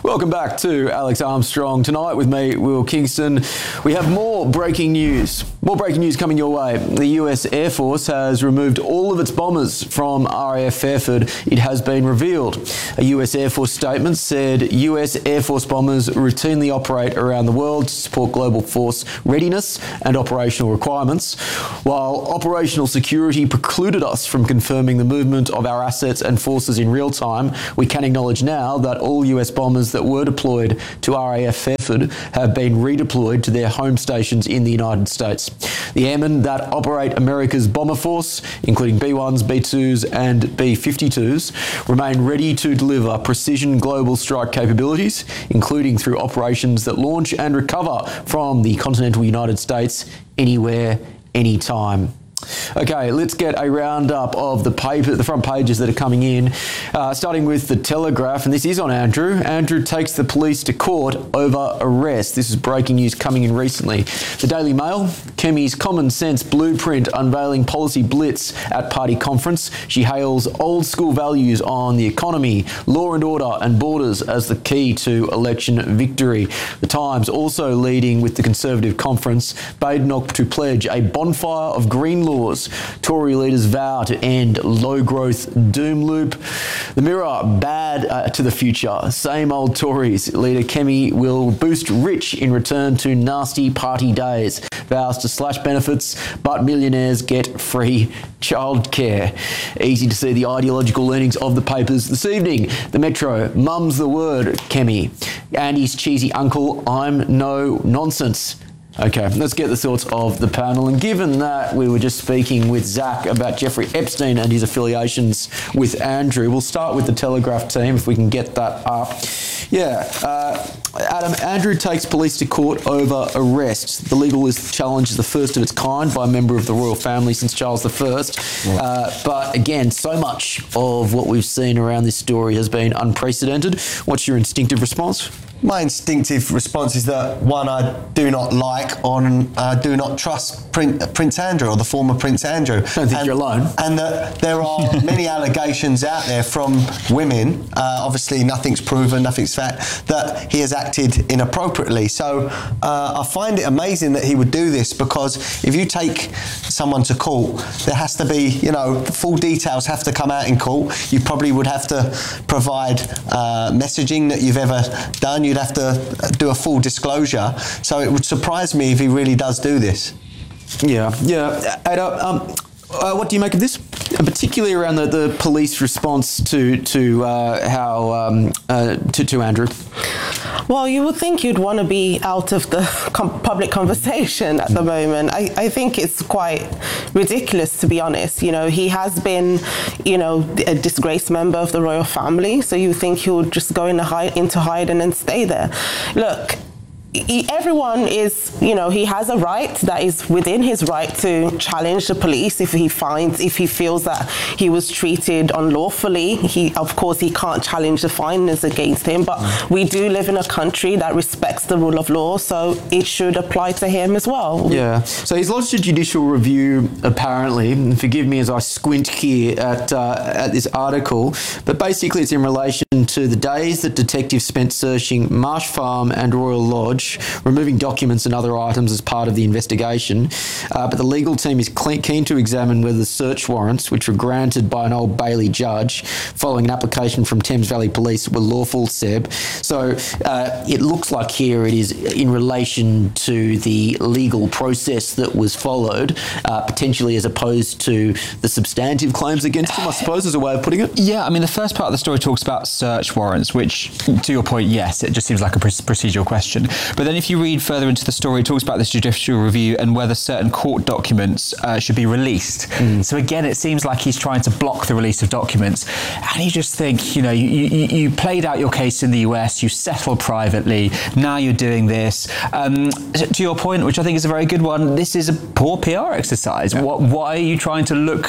Welcome back to Alex Armstrong. Tonight with me, Will Kingston. We have more breaking news. More breaking news coming your way. The U S Air Force has removed all of its bombers from R A F Fairford. It has been revealed. A U S Air Force statement said U S Air Force bombers routinely operate around the world to support global force readiness and operational requirements. While operational security precluded us from confirming the movement of our assets and forces in real time, we can acknowledge now that all U S bombers that were deployed to R A F Fairford have been redeployed to their home stations in the United States. The airmen that operate America's bomber force, including B ones, B twos and B fifty-twos, remain ready to deliver precision global strike capabilities, including through operations that launch and recover from the continental United States anywhere, anytime. Okay, let's get a roundup of the paper, the front pages that are coming in, uh, starting with the Telegraph, and this is on Andrew. Andrew takes the police to court over arrest. This is breaking news coming in recently. The Daily Mail, Kemi's common sense blueprint unveiling policy blitz at party conference. She hails old school values on the economy, law and order and borders as the key to election victory. The Times also leading with the Conservative conference, Badenoch to pledge a bonfire of green laws. Tory leaders vow to end low-growth doom loop. The Mirror, bad uh, to the future. Same old Tories. Leader Kemi will boost rich in return to nasty party days. Vows to slash benefits, but millionaires get free childcare. Easy to see the ideological leanings of the papers this evening. The Metro, mum's the word, Kemi. Andy's cheesy uncle, I'm no nonsense. Okay, let's get the thoughts of the panel. And given that we were just speaking with Zach about Jeffrey Epstein and his affiliations with Andrew, we'll start with the Telegraph team, if we can get that up. Yeah, uh, Adam, Andrew takes police to court over arrest. The legal challenge is the first of its kind by a member of the royal family since Charles the First. Right. Uh, but again, so much of what we've seen around this story has been unprecedented. What's your instinctive response? My instinctive response is that, one, I do not like on, uh, do not trust Prin- Prince Andrew, or the former Prince Andrew. I don't think and, you're alone. And that there are many allegations out there from women, uh, obviously nothing's proven, nothing's fact, that he has acted inappropriately. So uh, I find it amazing that he would do this, because if you take someone to court, there has to be, you know, full details have to come out in court. You probably would have to provide uh, messaging that you've ever done. You'd have to do a full disclosure. So it would surprise me if he really does do this. Yeah, yeah. Ada, um, uh, what do you make of this? And particularly around the, the police response to to uh, how um, uh, to, to Andrew. Well, you would think you'd want to be out of the com- public conversation at the moment. I, I think it's quite ridiculous, to be honest. You know, he has been, you know, a disgraced member of the royal family, so you think he would just go into, hide, into hiding and stay there. Look, he, everyone is, you know, he has a right that is within his right to challenge the police if he finds, if he feels that he was treated unlawfully. He, of course, he can't challenge the findings against him, but we do live in a country that respects the rule of law, so it should apply to him as well. Yeah. So he's lodged a judicial review, apparently, and forgive me as I squint here at uh, at this article, but basically it's in relation to the days that detectives spent searching Marsh Farm and Royal Lodge, removing documents and other items as part of the investigation. Uh, but the legal team is keen to examine whether the search warrants, which were granted by an Old Bailey judge following an application from Thames Valley Police, were lawful, Seb. So uh, it looks like here it is in relation to the legal process that was followed, uh, potentially as opposed to the substantive claims against him, I suppose, is a way of putting it. Yeah, I mean, the first part of the story talks about search warrants, which, to your point, yes, it just seems like a procedural question. But then if you read further into the story, it talks about this judicial review and whether certain court documents uh, should be released. Mm. So again, it seems like he's trying to block the release of documents. And you just think, you know, you, you, you played out your case in the U S, you settled privately, now you're doing this. Um, to your point, which I think is a very good one, this is a poor P R exercise. Yeah. What, why are you trying to look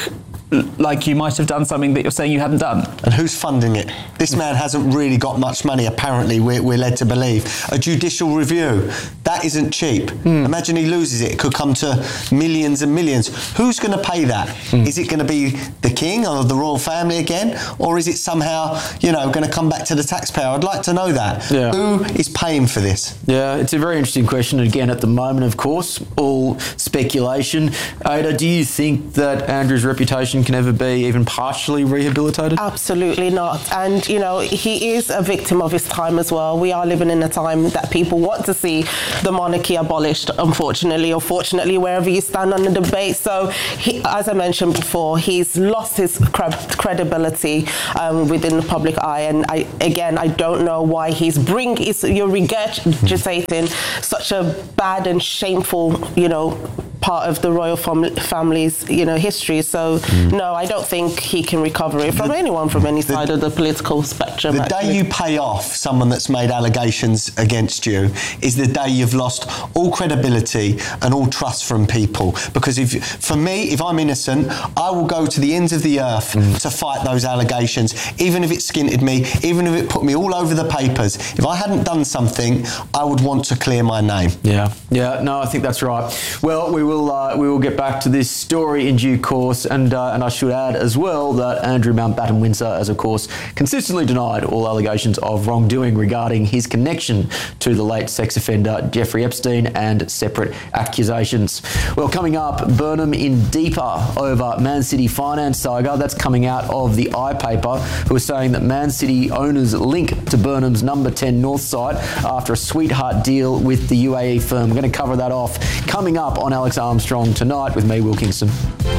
like you might have done something that you're saying you hadn't done. And who's funding it? This man hasn't really got much money, apparently, we're, we're led to believe. A judicial review, that isn't cheap. Mm. Imagine he loses it. It could come to millions and millions. Who's going to pay that? Mm. Is it going to be the king or the royal family again? Or is it somehow, you know, going to come back to the taxpayer? I'd like to know that. Yeah. Who is paying for this? Yeah, it's a very interesting question. Again, at the moment, of course, all speculation. Ada, do you think that Andrew's reputation can ever be even partially rehabilitated? Absolutely not. And, you know, he is a victim of his time as well. We are living in a time that people want to see the monarchy abolished, unfortunately, or fortunately, wherever you stand on the debate. So, he, as I mentioned before, he's lost his cre- credibility um, within the public eye. And I, again, I don't know why he's bring, he's, you're regurgitating such a bad and shameful, you know, part of the royal fam- family's, you know, history. So, mm. no, I don't think he can recover it from the, anyone from any side the, of the political spectrum. The actually. day you pay off someone that's made allegations against you is the day you've lost all credibility and all trust from people. Because if, for me, if I'm innocent, I will go to the ends of the earth mm. to fight those allegations, even if it skinted me, even if it put me all over the papers. If I hadn't done something, I would want to clear my name. Yeah, yeah, no, I think that's right. Well, we will uh, we will get back to this story in due course, and uh, and I should add as well that Andrew Mountbatten Windsor has, of course, consistently denied all allegations of wrongdoing regarding his connection to the late sex offender Jeffrey Epstein and separate accusations. Well, coming up, Burnham in deeper over Man City finance saga. That's coming out of the iPaper, who are saying that Man City owners link to Burnham's number ten North site after a sweetheart deal with the U A E firm. We're going to cover that off coming up on Alex Armstrong tonight with me, Will Kingston.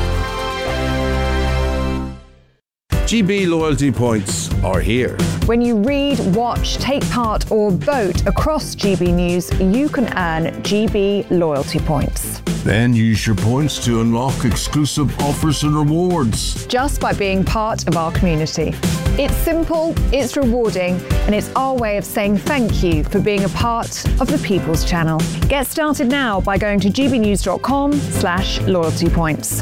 G B loyalty points are here. When you read, watch, take part or vote across G B News, you can earn G B loyalty points. Then use your points to unlock exclusive offers and rewards. Just by being part of our community. It's simple, it's rewarding, and it's our way of saying thank you for being a part of the People's Channel. Get started now by going to gbnews.com slash loyalty points.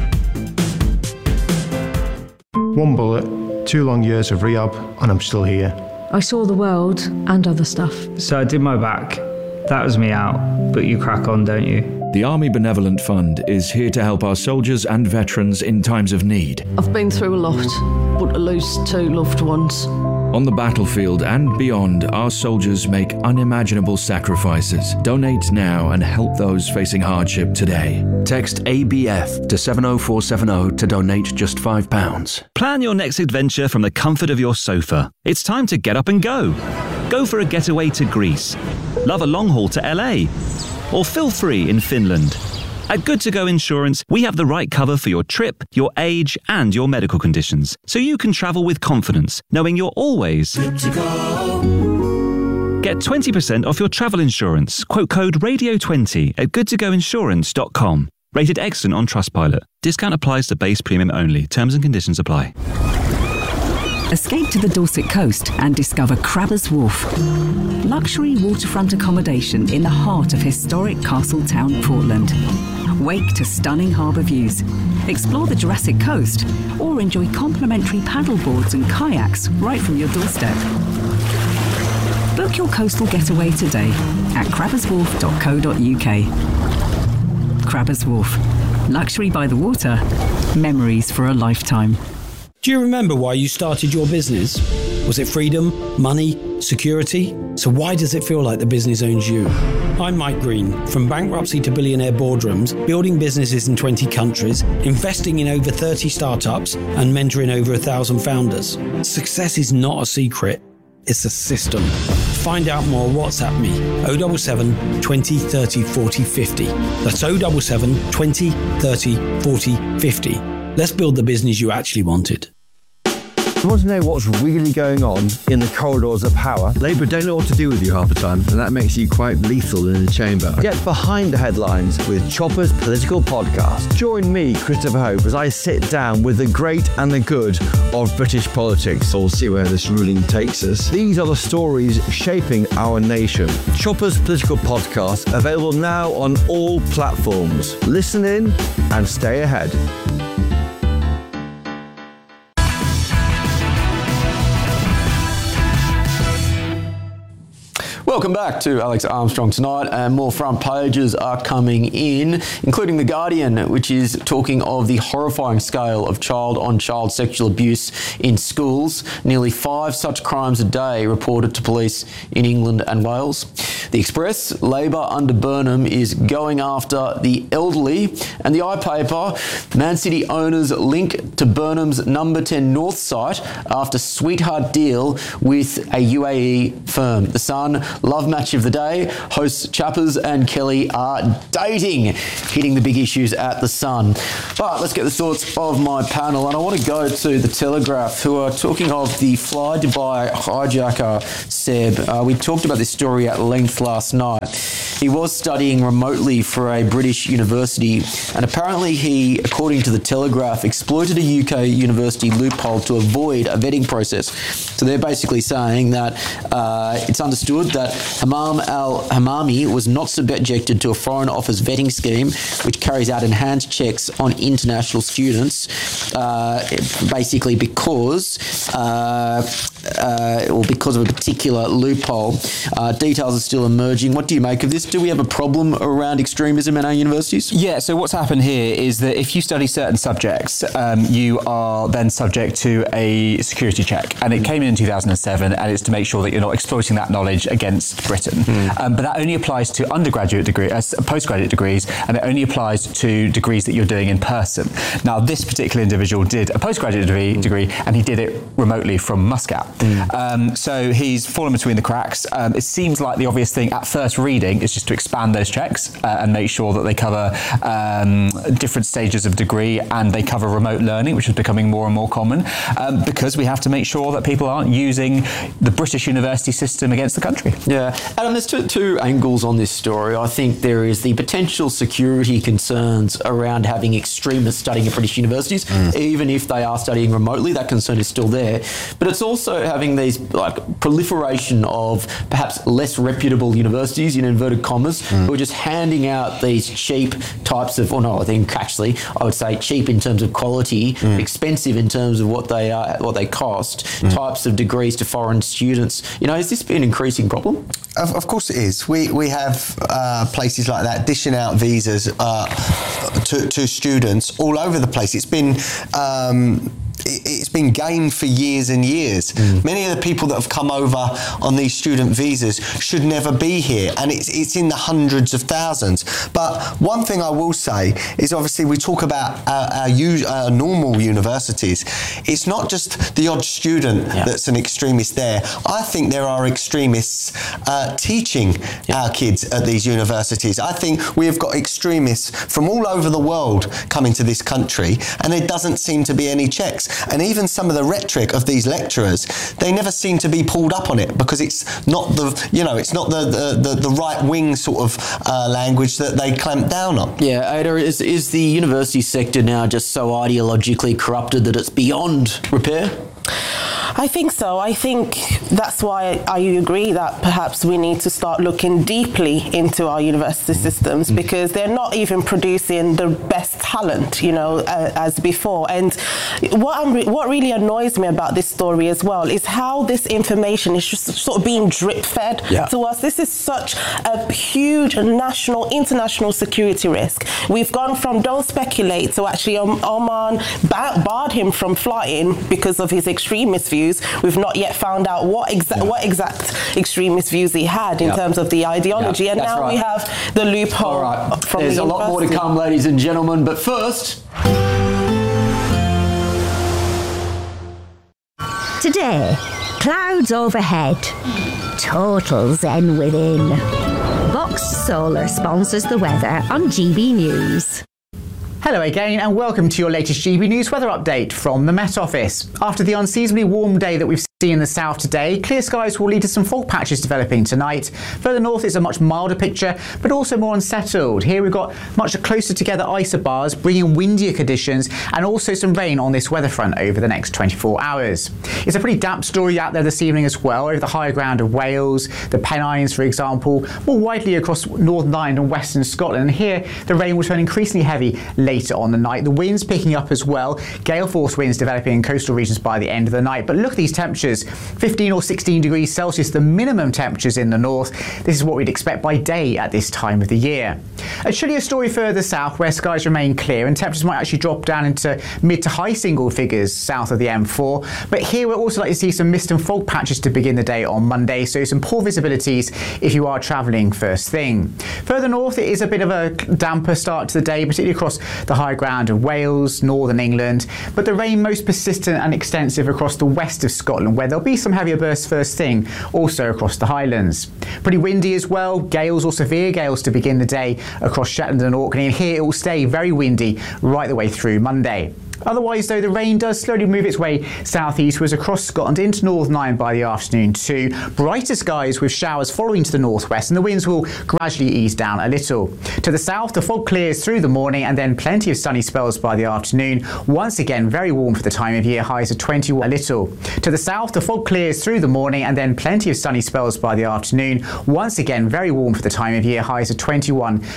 One bullet, two long years of rehab, and I'm still here. I saw the world and other stuff. So I did my back. That was me out, but you crack on, don't you? The Army Benevolent Fund is here to help our soldiers and veterans in times of need. I've been through a lot, but to lose two loved ones. On the battlefield and beyond, our soldiers make unimaginable sacrifices. Donate now and help those facing hardship today. Text A B F to seven oh four seven oh to donate just five pounds. Plan your next adventure from the comfort of your sofa. It's time to get up and go. Go for a getaway to Greece. Love a long haul to L A. Or feel free in Finland. At Good to Go Insurance, we have the right cover for your trip, your age, and your medical conditions, so you can travel with confidence, knowing you're always good to go. Get twenty percent off your travel insurance. Quote code radio twenty at good to go insurance dot com. Rated excellent on Trustpilot. Discount applies to base premium only. Terms and conditions apply. Escape to the Dorset coast and discover Crabbers Wharf. Luxury waterfront accommodation in the heart of historic Castletown, Portland. Wake to stunning harbour views. Explore the Jurassic Coast or enjoy complimentary paddleboards and kayaks right from your doorstep. Book your coastal getaway today at crabbers wharf dot co dot uk. Crabbers Wharf. Luxury by the water. Memories for a lifetime. Do you remember why you started your business? Was it freedom, money, security? So why does it feel like the business owns you? I'm Mike Green. From bankruptcy to billionaire boardrooms, building businesses in twenty countries, investing in over thirty startups, and mentoring over a thousand founders. Success is not a secret, it's a system. Find out more, WhatsApp me, oh seven seven, twenty, thirty, forty, fifty. That's oh seven seven, twenty, thirty, forty, fifty. Let's build the business you actually wanted. You want to know what's really going on in the corridors of power? Labour don't know what to do with you half the time, and that makes you quite lethal in the chamber. Get behind the headlines with Chopper's Political Podcast. Join me, Christopher Hope, as I sit down with the great and the good of British politics. We'll see where this ruling takes us. These are the stories shaping our nation. Chopper's Political Podcast, available now on all platforms. Listen in and stay ahead. Welcome back to Alex Armstrong Tonight, and more front pages are coming in, including The Guardian, which is talking of the horrifying scale of child-on-child sexual abuse in schools. Nearly five such crimes a day reported to police in England and Wales. The Express, Labor under Burnham is going after the elderly. And the iPaper, Man City owners link to Burnham's number ten North site after sweetheart deal with a U A E firm. The Sun, love match of the day, hosts Chappers and Kelly are dating, hitting the big issues at the Sun. But let's get the thoughts of my panel, and I want to go to the Telegraph, who are talking of the Fly Dubai hijacker, Seb. Uh, we talked about this story at length last night. He was studying remotely for a British university, and apparently he, according to the Telegraph, exploited a U K university loophole to avoid a vetting process. So they're basically saying that uh, it's understood that Hammam al-Hammami was not subjected to a Foreign Office vetting scheme, which carries out enhanced checks on international students, uh, basically because, uh, uh, or because of a particular loophole. Uh, details are still emerging. What do you make of this? Do we have a problem around extremism in our universities? Yeah, so what's happened here is that if you study certain subjects, um, you are then subject to a security check. And it came in in two thousand seven, and it's to make sure that you're not exploiting that knowledge against Britain. Mm. Um, but that only applies to undergraduate degree, uh, postgraduate degrees, and it only applies to degrees that you're doing in person. Now, this particular individual did a postgraduate degree, mm. degree and he did it remotely from Muscat. Mm. Um, so he's fallen between the cracks. Um, it seems like the obvious thing at first reading is just to expand those checks uh, and make sure that they cover um, different stages of degree, and they cover remote learning, which is becoming more and more common, um, because we have to make sure that people aren't using the British university system against the country. Yeah, Adam, there's two, two angles on this story. I think there is the potential security concerns around having extremists studying at British universities, mm. even if they are studying remotely. That concern is still there. But it's also having these like proliferation of perhaps less reputable universities, in inverted commas, mm. who are just handing out these cheap types of, or no, I think actually I would say cheap in terms of quality, mm. expensive in terms of what they are, what they cost, mm. types of degrees to foreign students. You know, has this been an increasing problem? Of, of course it is. We we have uh, places like that dishing out visas uh, to, to students all over the place. It's been um, it's been gained for years and years. Mm. Many of the people that have come over on these student visas should never be here, and it's it's in the hundreds of thousands. But one thing I will say is, obviously, we talk about our, our, u- our normal universities. It's not just the odd student yeah. that's an extremist there. I think there are extremists uh, teaching yeah. our kids at these universities. I think we have got extremists from all over the world coming to this country, and there doesn't seem to be any checks. And even some of the rhetoric of these lecturers, they never seem to be pulled up on it, because it's not the, you know, it's not the the, the, the right wing sort of uh, language that they clamp down on. Yeah, Ada, is is the university sector now just so ideologically corrupted that it's beyond repair? I think so. I think that's why I agree that perhaps we need to start looking deeply into our university systems, mm. because they're not even producing the best talent, you know, uh, as before. And what I'm re- what really annoys me about this story as well is how this information is just sort of being drip fed yeah. to us. This is such a huge national, international security risk. We've gone from don't speculate to actually um, Oman ba- barred him from flying because of his extremist views. We've not yet found out what exact yeah. what exact extremist views he had in yep. terms of the ideology, yep. and now right. we have the loophole. All right. From There's the a lot more to come, ladies and gentlemen, but first. Today, clouds overhead, total zen within. Boxed Solar sponsors the weather on G B News. Hello again, and welcome to your latest G B News weather update from the Met Office. After the unseasonably warm day that we've seen in the south today, clear skies will lead to some fog patches developing tonight. Further north it's a much milder picture, but also more unsettled. Here we've got much closer together isobars, bringing windier conditions, and also some rain on this weather front over the next twenty-four hours. It's a pretty damp story out there this evening as well, over the higher ground of Wales, the Pennines, for example, more widely across Northern Ireland and Western Scotland. And here the rain will turn increasingly heavy later on the night. The winds picking up as well, gale force winds developing in coastal regions by the end of the night. But look at these temperatures temperatures. fifteen or sixteen degrees Celsius, the minimum temperatures in the north. This is what we'd expect by day at this time of the year. A chillier story further south, where skies remain clear and temperatures might actually drop down into mid to high single figures south of the M four. But here we're also likely to see some mist and fog patches to begin the day on Monday, so some poor visibilities if you are travelling first thing. Further north, it is a bit of a damper start to the day, particularly across the high ground of Wales, northern England, but the rain most persistent and extensive across the west of Scotland, where there'll be some heavier bursts first thing, also across the Highlands. Pretty windy as well, gales or severe gales to begin the day across Shetland and Orkney, and here it will stay very windy right the way through Monday. Otherwise, though, the rain does slowly move its way southeastwards across Scotland into Northern Ireland by the afternoon too. Brighter skies with showers following to the northwest, and the winds will gradually ease down a little. To the south, the fog clears through the morning and then plenty of sunny spells by the afternoon. Once again, very warm for the time of year, highs of twenty-one a little. To the south, the fog clears through the morning and then plenty of sunny spells by the afternoon. Once again, very warm for the time of year, highs of twenty-one